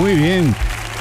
Muy bien.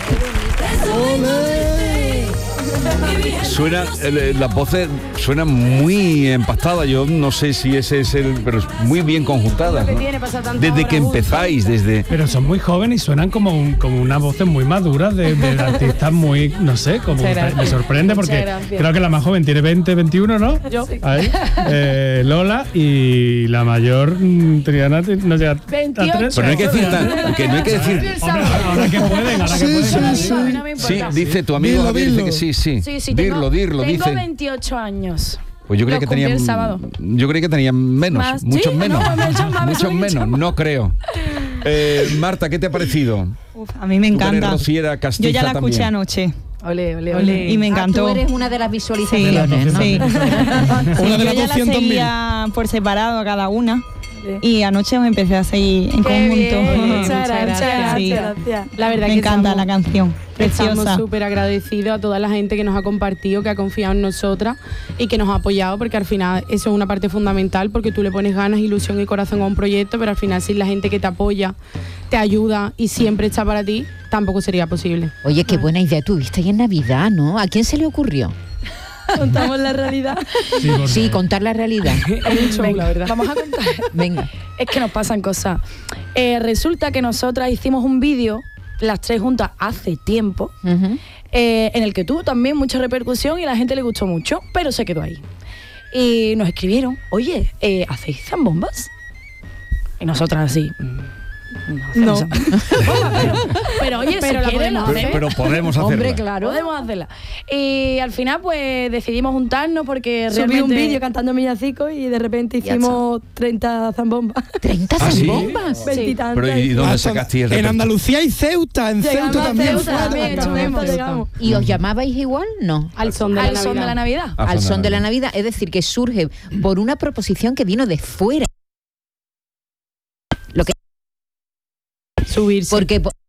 Suena, las voces suenan muy empastadas. Yo no sé si ese es pero es muy bien conjuntadas, ¿no? Desde que empezáis, desde... Pero son muy jóvenes y suenan como unas voces muy maduras de artistas muy, no sé, como me sorprende porque creo que la más joven tiene 20, 21, ¿no? Yo. Ahí. Lola, y la mayor Triana no llega 28. Pero no hay que decir que no hay que decir... Ahora que pueden, Sí, dice tu amigo Javier, dice que sí. Dirlo, tengo dice. 28 años. Pues yo creía que tenían, el sábado. yo creía que tenían menos, ¿Más? muchos ¿Sí? menos, No, muchos menos, no creo. Marta, ¿qué te ha parecido? A mí me Tú que eres encanta. rociera, Yo castiza ya la escuché también. anoche. Ole, ole, ole. Y me encantó. Tú eres una de las visualizaciones, ¿no? Sí. Una de Yo las ya la 200.000. seguía por separado a cada una. Y anoche os empecé a seguir en Qué conjunto. bien, muchas gracias. gracias. La verdad Me que encanta la canción. Estamos Preciosa. súper agradecidos a toda la gente que nos ha compartido, que ha confiado en nosotras y que nos ha apoyado, porque al final eso es una parte fundamental, porque tú le pones ganas, ilusión y corazón a un proyecto, pero al final sin la gente que te apoya, te ayuda y siempre está para ti, tampoco sería posible. Oye, qué buena idea tuviste ahí en Navidad, ¿no? ¿A quién se le ocurrió? Contamos la realidad. Sí, contar la realidad. Venga, vamos a contar. Venga. Es que nos pasan cosas. Resulta que nosotras hicimos un vídeo, las tres juntas, hace tiempo, Ujú. en el que tuvo también mucha repercusión y a la gente le gustó mucho, pero se quedó ahí. Y nos escribieron, oye, ¿hacéis zambombas? Y nosotras así... No. Pero oye, Pero si la quieren, podemos hacer. Pero podemos hacerlo. Hombre, claro. podemos hacerla. Y al final pues decidimos juntarnos porque Subí realmente... un vídeo cantando Villancico y de repente hicimos 30 zambombas. 30 ¿Ah, sí? zambombas. 20 y tantas. Pero ¿y dónde sacaste el En repertorio? Andalucía y Ceuta, en Llegamos Ceuta a también. Ceuta fue. también, Ceuta llegamos. ¿Y os llamabais igual? No. Al son de la Al Navidad. son de la Navidad. Ah, Al son de la Navidad, es decir, que surge por una proposición que vino de fuera. Lo que Subirse. porque